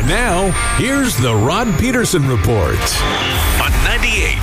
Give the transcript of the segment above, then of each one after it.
And now, here's the Rod Peterson Report on 98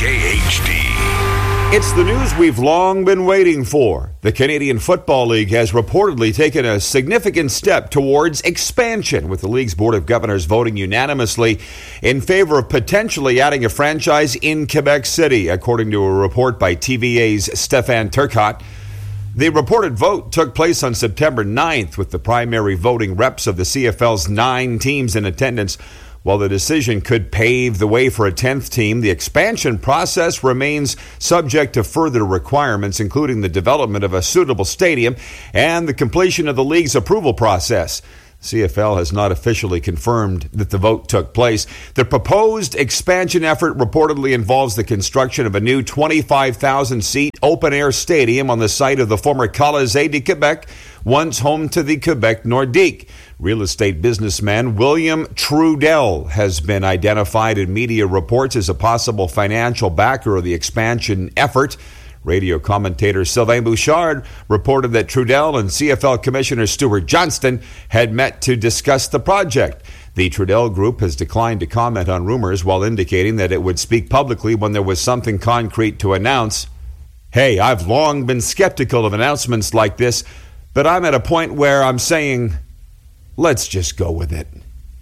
CKHD. It's the news we've long been waiting for. The Canadian Football League has reportedly taken a significant step towards expansion, with the league's Board of Governors voting unanimously in favor of potentially adding a franchise in Quebec City, according to a report by TVA's Stéphane Turcotte. The reported vote took place on September 9th, with the primary voting reps of the CFL's 9 teams in attendance. While the decision could pave the way for a 10th team, the expansion process remains subject to further requirements, including the development of a suitable stadium and the completion of the league's approval process. CFL has not officially confirmed that the vote took place. The proposed expansion effort reportedly involves the construction of a new 25,000-seat open-air stadium on the site of the former Colisée de Québec, once home to the Quebec Nordique. Real estate businessman William Trudell has been identified in media reports as a possible financial backer of the expansion effort. Radio commentator Sylvain Bouchard reported that Trudell and CFL Commissioner Stuart Johnston had met to discuss the project. The Trudell Group has declined to comment on rumors, while indicating that it would speak publicly when there was something concrete to announce. Hey, I've long been skeptical of announcements like this, but I'm at a point where I'm saying, let's just go with it.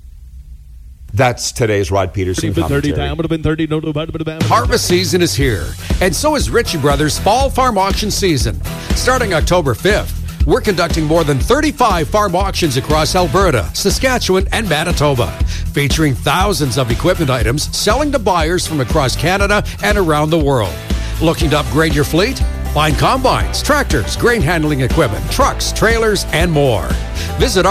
That's today's Rod Peterson commentary. Harvest season is here, and so is Ritchie Brothers' Fall Farm Auction season. Starting October 5th, we're conducting more than 35 farm auctions across Alberta, Saskatchewan, and Manitoba, featuring thousands of equipment items selling to buyers from across Canada and around the world. Looking to upgrade your fleet? Find combines, tractors, grain handling equipment, trucks, trailers, and more. Visit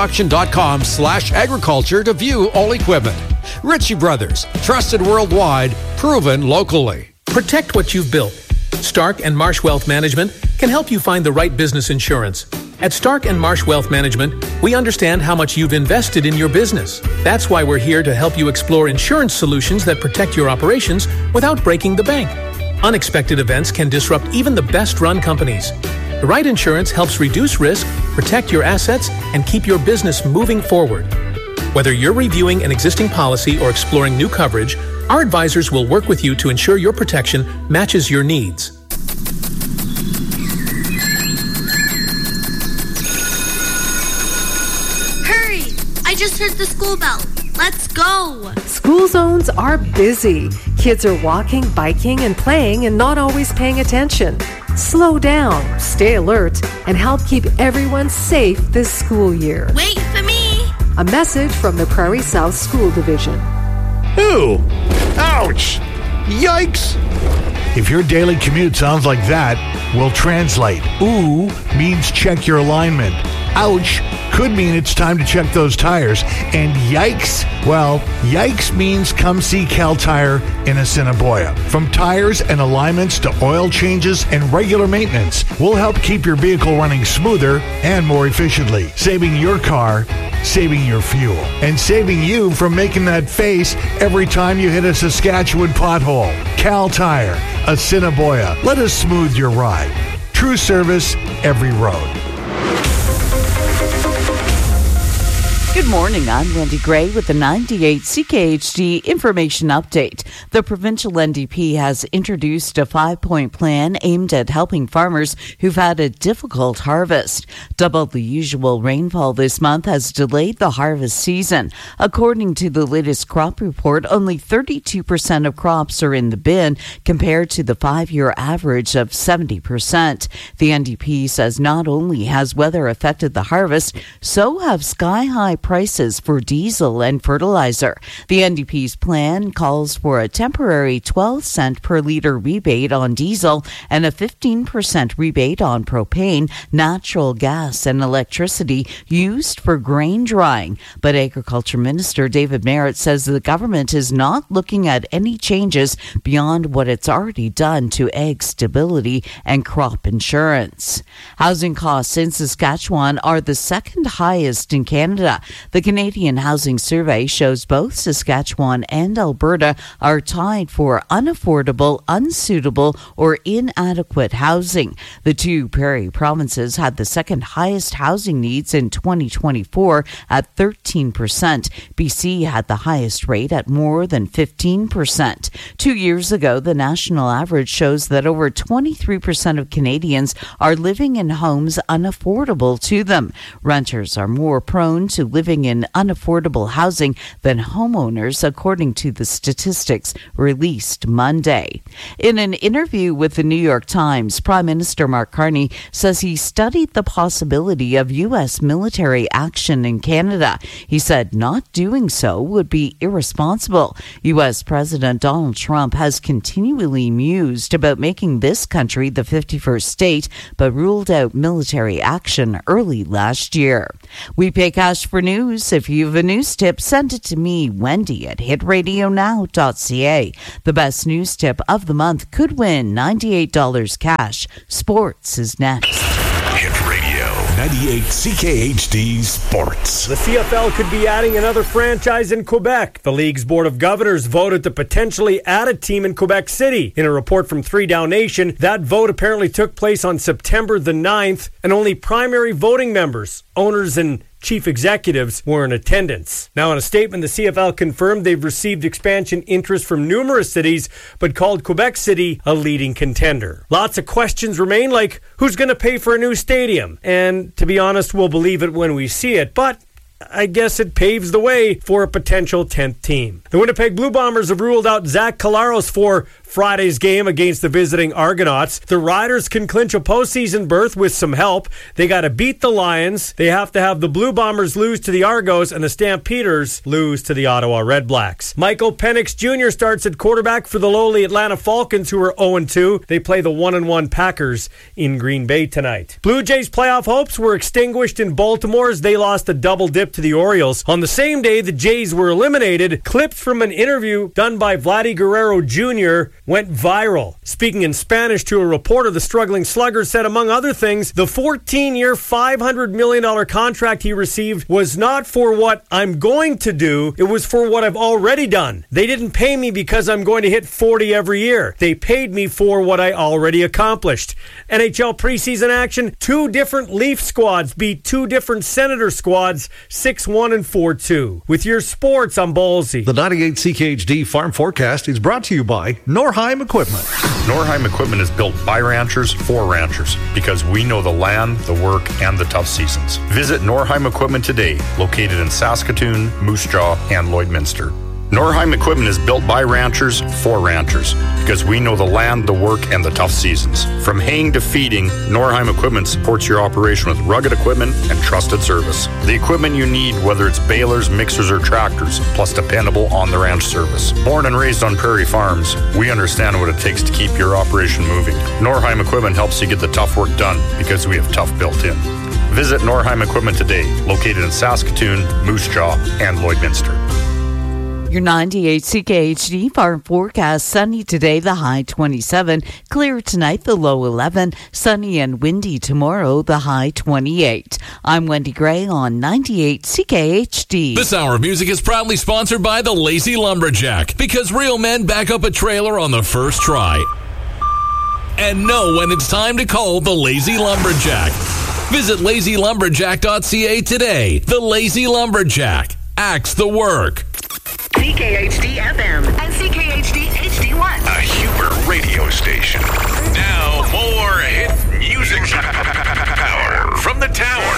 rbauction.com/agriculture to view all equipment. Ritchie Brothers, trusted worldwide, proven locally. Protect what you've built. Stark and Marsh Wealth Management can help you find the right business insurance. At Stark and Marsh Wealth Management, we understand how much you've invested in your business. That's why we're here to help you explore insurance solutions that protect your operations without breaking the bank. Unexpected events can disrupt even the best-run companies. The right insurance helps reduce risk, protect your assets, and keep your business moving forward. Whether you're reviewing an existing policy or exploring new coverage, our advisors will work with you to ensure your protection matches your needs. Hurry! I just heard the school bell. Let's go! School zones are busy. Kids are walking, biking, and playing and not always paying attention. Slow down, stay alert, and help keep everyone safe this school year. Wait for me! A message from the Prairie South School Division. Ooh! Ouch! Yikes! If your daily commute sounds like that, we'll translate. Ooh means check your alignment. Ouch could mean it's time to check those tires. And yikes, well, yikes means come see Cal Tire in Assiniboia. From tires and alignments to oil changes and regular maintenance, we'll help keep your vehicle running smoother and more efficiently, saving your car, saving your fuel, and saving you from making that face every time you hit a Saskatchewan pothole. Cal Tire, Assiniboia. Let us smooth your ride. True service every road. Good morning, I'm Wendy Gray with the 98 CKHD Information Update. The provincial NDP has introduced a 5-point plan aimed at helping farmers who've had a difficult harvest. Double the usual rainfall this month has delayed the harvest season. According to the latest crop report, only 32% of crops are in the bin compared to the 5-year average of 70%. The NDP says not only has weather affected the harvest, so have sky-high prices for diesel and fertilizer. The NDP's plan calls for a temporary 12-cent per liter rebate on diesel and a 15% rebate on propane, natural gas, and electricity used for grain drying. But Agriculture Minister David Marit says the government is not looking at any changes beyond what it's already done to ag stability and crop insurance. Housing costs in Saskatchewan are the second highest in Canada. The Canadian Housing Survey shows both Saskatchewan and Alberta are tied for unaffordable, unsuitable, or inadequate housing. The two prairie provinces had the second highest housing needs in 2024 at 13%. BC had the highest rate at more than 15%. 2 years ago, the national average shows that over 23% of Canadians are living in homes unaffordable to them. Renters are more prone to living in unaffordable housing than homeowners, according to the statistics released Monday. In an interview with the New York Times, Prime Minister Mark Carney says he studied the possibility of U.S. military action in Canada. He said not doing so would be irresponsible. U.S. President Donald Trump has continually mused about making this country the 51st state, but ruled out military action early last year. We pay cash for news. If you have a news tip, send it to me, Wendy, at hitradionow.ca. The best news tip of the month could win $98 cash. Sports is next. Hit Radio 98 CKHD Sports. The CFL could be adding another franchise in Quebec. The league's Board of Governors voted to potentially add a team in Quebec City. In a report from 3 Down Nation, that vote apparently took place on September the 9th, and only primary voting members, owners, and chief executives were in attendance. Now, in a statement, the CFL confirmed they've received expansion interest from numerous cities, but called Quebec City a leading contender. Lots of questions remain, like who's going to pay for a new stadium? And to be honest, we'll believe it when we see it, but I guess it paves the way for a potential 10th team. The Winnipeg Blue Bombers have ruled out Zach Collaros for Friday's game against the visiting Argonauts. The Riders can clinch a postseason berth with some help. They got to beat the Lions. They have to have the Blue Bombers lose to the Argos and the Stampeders lose to the Ottawa Red Blacks. Michael Penix Jr. starts at quarterback for the lowly Atlanta Falcons, who are 0-2. They play the 1-1 Packers in Green Bay tonight. Blue Jays playoff hopes were extinguished in Baltimore as they lost a double dip to the Orioles. On the same day the Jays were eliminated, clips from an interview done by Vladdy Guerrero Jr. went viral. Speaking in Spanish to a reporter, the struggling slugger said, among other things, the 14-year, $500 million contract he received was not for what I'm going to do, it was for what I've already done. They didn't pay me because I'm going to hit 40 every year. They paid me for what I already accomplished. NHL preseason action, 2 different Leaf squads beat 2 different Senator squads, 6-1 and 4-2. With your sports, I'm Ballsy. The 98 CKHD Farm Forecast is brought to you by Norheim Equipment. Norheim Equipment is built by ranchers for ranchers because we know the land, the work, and the tough seasons. Visit Norheim Equipment today, located in Saskatoon, Moose Jaw, and Lloydminster. Norheim Equipment is built by ranchers for ranchers because we know the land, the work, and the tough seasons. From haying to feeding, Norheim Equipment supports your operation with rugged equipment and trusted service. The equipment you need, whether it's balers, mixers, or tractors, plus dependable on-the-ranch service. Born and raised on prairie farms, we understand what it takes to keep your operation moving. Norheim Equipment helps you get the tough work done because we have tough built in. Visit Norheim Equipment today, located in Saskatoon, Moose Jaw, and Lloydminster. Your 98 CKHD Farm Forecast. Sunny today, the high 27. Clear tonight, the low 11. Sunny and windy tomorrow, the high 28. I'm Wendy Gray on 98 CKHD. This hour of music is proudly sponsored by the Lazy Lumberjack, because real men back up a trailer on the first try and know when it's time to call the Lazy Lumberjack. Visit lazylumberjack.ca today. The Lazy Lumberjack. Axe the work. CKHD FM and CKHD HD1. A Huber radio station. Now more hit music power from the tower.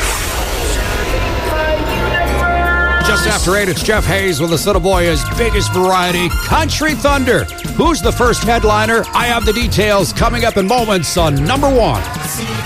Just after 8, it's Jeff Hayes with the Little Boy's biggest variety, Country Thunder. Who's the first headliner? I have the details coming up in moments on number 1.